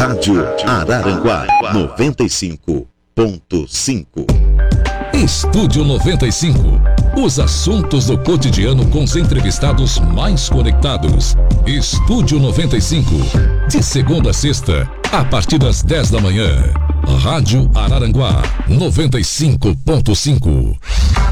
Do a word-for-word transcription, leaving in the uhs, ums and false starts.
Rádio Araranguá noventa e cinco ponto cinco. Estúdio noventa e cinco. Os assuntos do cotidiano com os entrevistados mais conectados. Estúdio noventa e cinco. De segunda a sexta, a partir das dez da manhã. Rádio Araranguá noventa e cinco ponto cinco.